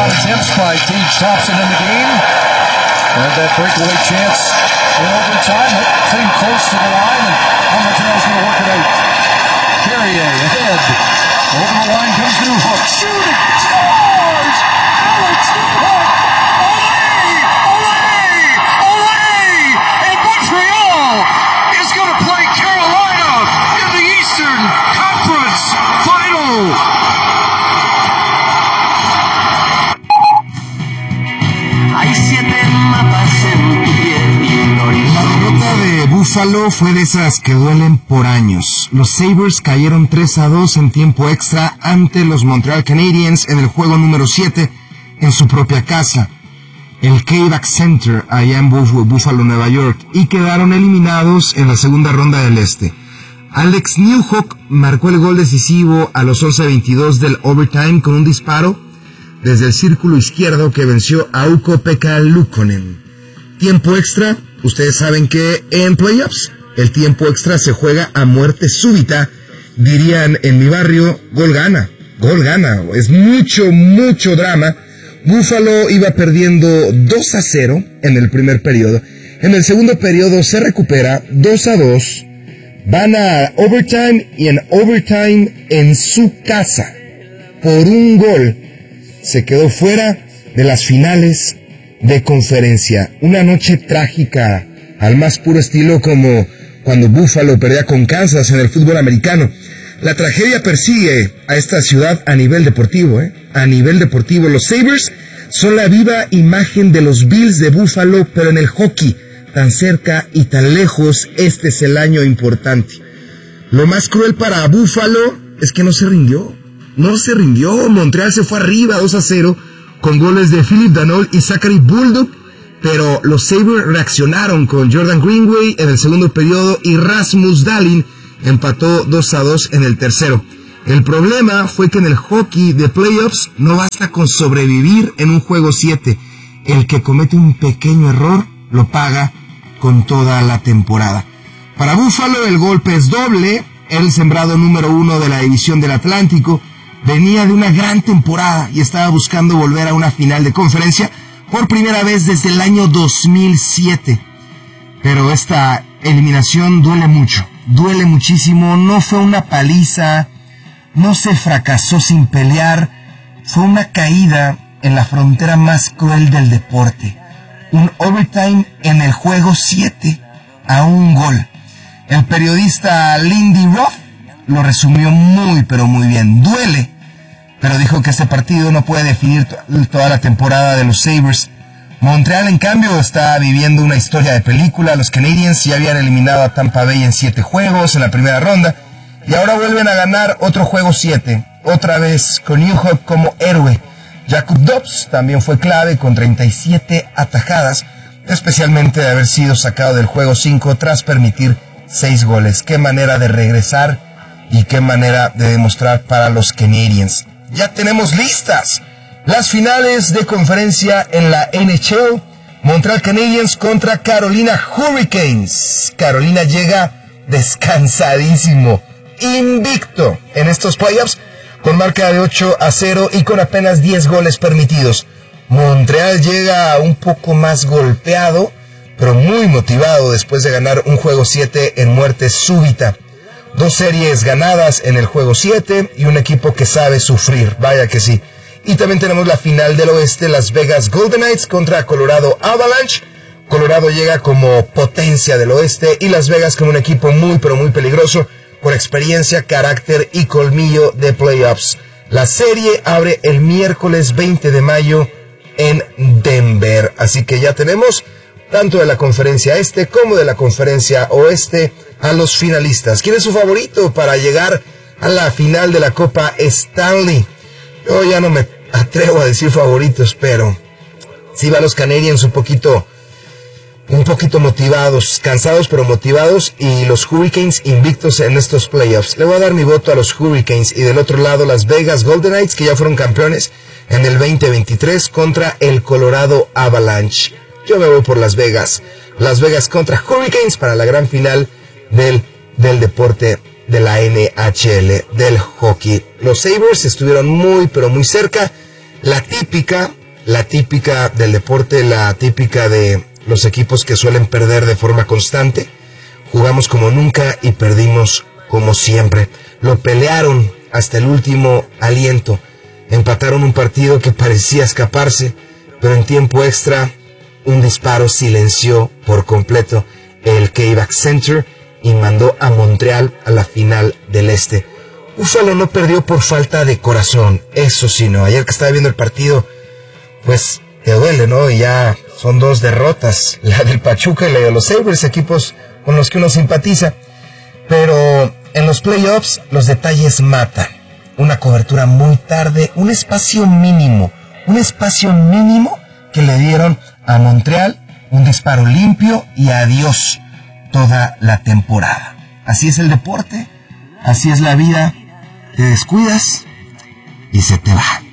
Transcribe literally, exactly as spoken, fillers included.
attempts by Tage Thompson in the game. Had that breakaway chance in overtime. It came close to the line, and Montreal's going to work it out. Carrier ahead. Over the line comes Newhook. Shooting! Scores! Alex Newhook! Olé! Olé! Olé! And Montreal is going to play Carolina in the Eastern Conference Final. La derrota de Buffalo fue de esas que duelen por años. Los Sabres cayeron tres a dos en tiempo extra ante los Montreal Canadiens en el juego número siete en su propia casa, el K-Back Center, allá en Buffalo, Nueva York, y quedaron eliminados en la segunda ronda del Este. Alex Newhook marcó el gol decisivo a los once veintidós del overtime con un disparo desde el círculo izquierdo que venció a Ukko-Pekka Luukkonen. Tiempo extra, ustedes saben que en playoffs el tiempo extra se juega a muerte súbita. Dirían en mi barrio, gol gana, gol gana, es mucho, mucho drama. Buffalo iba perdiendo dos a cero en el primer periodo. En el segundo periodo se recupera dos a dos, van a overtime y en overtime en su casa, por un gol, se quedó fuera de las finales de conferencia. Una noche trágica al más puro estilo, como cuando Buffalo perdía con Kansas en el fútbol americano. La tragedia persigue a esta ciudad a nivel deportivo, ¿eh? A nivel deportivo. Los Sabres son la viva imagen de los Bills de Buffalo, pero en el hockey, tan cerca y tan lejos. Este es el año importante. Lo más cruel para Buffalo es que no se rindió. No se rindió. Montreal se fue arriba dos a cero con goles de Philip Danault y Zachary Bulldog, pero los Sabres reaccionaron con Jordan Greenway en el segundo periodo y Rasmus Dahlin empató dos a dos en el tercero. El problema fue que en el hockey de playoffs no basta con sobrevivir en un juego siete. El que comete un pequeño error lo paga con toda la temporada. Para Buffalo el golpe es doble. El sembrado número uno de la división del Atlántico venía de una gran temporada y estaba buscando volver a una final de conferencia por primera vez desde el año dos mil siete. Pero esta eliminación duele mucho, duele muchísimo. No fue una paliza, no se fracasó sin pelear, fue una caída en la frontera más cruel del deporte. Un overtime en el juego siete a un gol. El periodista Lindy Ruff lo resumió muy pero muy bien. Duele, pero dijo que este partido no puede definir to- toda la temporada de los Sabres. Montreal, en cambio, está viviendo una historia de película. Los Canadiens ya habían eliminado a Tampa Bay en siete juegos en la primera ronda y ahora vuelven a ganar otro juego siete, otra vez con Newhook como héroe. Jacob Dobbs también fue clave con treinta y siete atajadas, especialmente de haber sido sacado del juego cinco tras permitir seis goles. Qué manera de regresar y qué manera de demostrar para los Canadiens. Ya tenemos listas las finales de conferencia en la N H L. Montreal Canadiens contra Carolina Hurricanes. Carolina llega descansadísimo, invicto en estos playoffs, con marca de ocho a cero y con apenas diez goles permitidos. Montreal llega un poco más golpeado, pero muy motivado después de ganar un juego siete en muerte súbita. Dos series ganadas en el juego siete y un equipo que sabe sufrir, vaya que sí. Y también tenemos la final del oeste, Las Vegas Golden Knights contra Colorado Avalanche. Colorado llega como potencia del oeste y Las Vegas como un equipo muy pero muy peligroso, con experiencia, carácter y colmillo de playoffs. La serie abre el miércoles veinte de mayo en Denver, así que ya tenemos tanto de la conferencia este como de la conferencia oeste a los finalistas. ¿Quién es su favorito para llegar a la final de la Copa Stanley? Yo ya no me atrevo a decir favoritos, pero sí va a los Canadiens un poquito, un poquito motivados, cansados pero motivados, y los Hurricanes invictos en estos playoffs. Le voy a dar mi voto a los Hurricanes, y del otro lado Las Vegas Golden Knights, que ya fueron campeones en el veinte veintitrés, contra el Colorado Avalanche. Yo me voy por Las Vegas. Las Vegas contra Hurricanes para la gran final del, del deporte de la N H L, del hockey. Los Sabres estuvieron muy pero muy cerca. La típica la típica del deporte, la típica de los equipos que suelen perder de forma constante. Jugamos como nunca y perdimos como siempre. Lo pelearon hasta el último aliento. Empataron un partido que parecía escaparse, pero en tiempo extra un disparo silenció por completo el K-Back Center y mandó a Montreal a la final del Este. Buffalo no perdió por falta de corazón, eso sí, no. Ayer que estaba viendo el partido, pues te duele, ¿no? Y ya son dos derrotas, la del Pachuca y la de los Sabres, equipos con los que uno simpatiza. Pero en los playoffs los detalles matan. Una cobertura muy tarde, un espacio mínimo, un espacio mínimo que le dieron a Montreal, un disparo limpio y adiós toda la temporada. Así es el deporte, así es la vida, te descuidas y se te va.